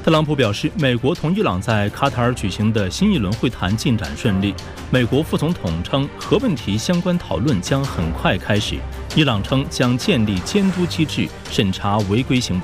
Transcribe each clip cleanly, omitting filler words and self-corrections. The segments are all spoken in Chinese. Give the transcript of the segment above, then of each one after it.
特朗普表示，美国同伊朗在卡塔尔举行的新一轮会谈进展顺利。美国副总统称，核问题相关讨论将很快开始。伊朗称将建立监督机制，审查违规行为。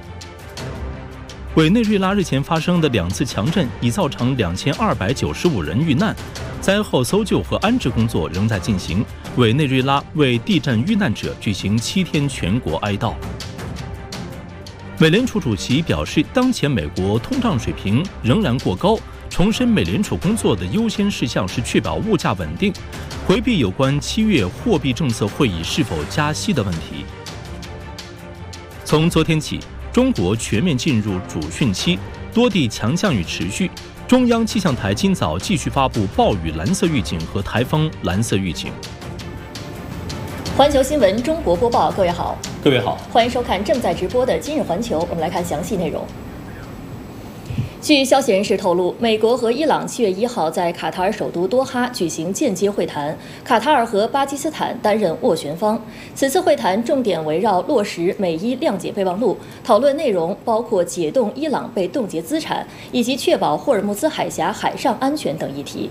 委内瑞拉日前发生的2次强震已造成2295人遇难，灾后搜救和安置工作仍在进行。委内瑞拉为地震遇难者举行7天全国哀悼。美联储主席表示，当前美国通胀水平仍然过高，重申美联储工作的优先事项是确保物价稳定，回避有关7月货币政策会议是否加息的问题。从昨天起，中国全面进入主汛期，多地强降雨持续。中央气象台今早继续发布暴雨蓝色预警和台风蓝色预警。 环球新闻中国播报，各位好， 各位好， 欢迎收看正在直播的今日环球。我们来看详细内容。据消息人士透露，美国和伊朗7月1号在卡塔尔首都多哈举行间接会谈，卡塔尔和巴基斯坦担任斡旋方。此次会谈重点围绕落实美伊谅解备忘录，讨论内容包括解冻伊朗被冻结资产，以及确保霍尔木兹海峡海上安全等议题。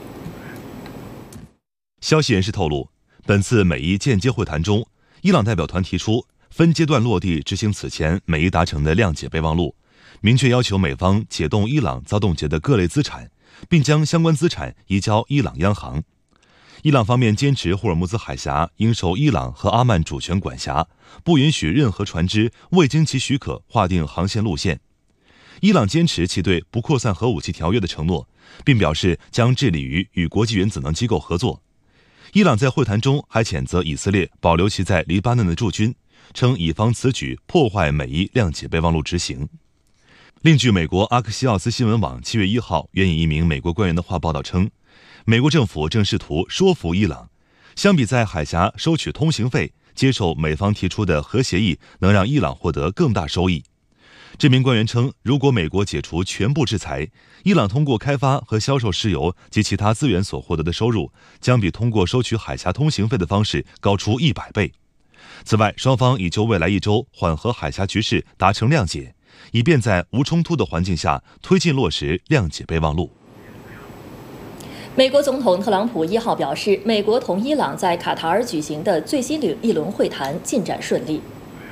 消息人士透露，本次美伊间接会谈中，伊朗代表团提出分阶段落地执行此前美伊达成的谅解备忘录，明确要求美方解冻伊朗遭冻结的各类资产，并将相关资产移交伊朗央行。伊朗方面坚持霍尔木兹海峡应受伊朗和阿曼主权管辖，不允许任何船只未经其许可划定航线路线。伊朗坚持其对不扩散核武器条约的承诺，并表示将致力于与国际原子能机构合作。伊朗在会谈中还谴责以色列保留其在黎巴嫩的驻军，称以方此举破坏美伊谅解备忘录执行。另据美国阿克西奥斯新闻网7月1号援引一名美国官员的话报道称，美国政府正试图说服伊朗，相比在海峡收取通行费，接受美方提出的核协议能让伊朗获得更大收益。这名官员称，如果美国解除全部制裁，伊朗通过开发和销售石油及其他资源所获得的收入，将比通过收取海峡通行费的方式高出100倍。此外，双方已就未来1周缓和海峡局势达成谅解，以便在无冲突的环境下推进落实谅解备忘录。 美国总统特朗普1号表示，美国同伊朗在卡塔尔举行的最新一轮会谈进展顺利。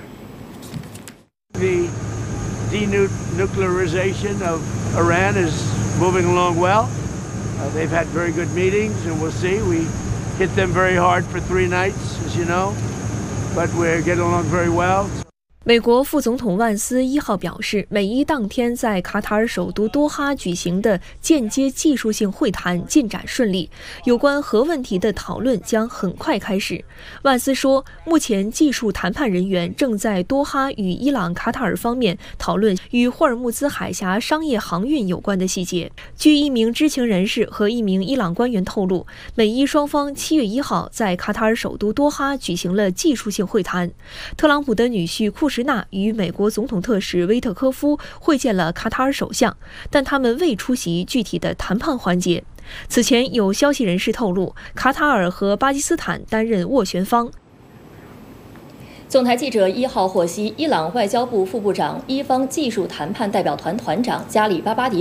Denuclearization of Iran is moving along well. They've had very good meetings, and we'll see. We hit them very hard for 3 nights, as you know, but we're getting along very well. 美国副总统万斯1号表示，美伊当天在卡塔尔首都多哈举行的间接技术性会谈进展顺利，有关核问题的讨论将很快开始。万斯说，目前技术谈判人员正在多哈与伊朗、卡塔尔方面讨论与霍尔木兹海峡商业航运有关的细节。据一名知情人士和一名伊朗官员透露，美伊双方7月1号在卡塔尔首都多哈举行了技术性会谈。特朗普的女婿库什纳与美国总统特使威特科夫会见了卡塔尔首相，但他们未出席具体的谈判环节。此前有消息人士透露，卡塔尔和巴基斯坦担任斡旋方。 总台记者1号获悉，伊朗外交部副部长伊方技术谈判代表团团长加里巴巴迪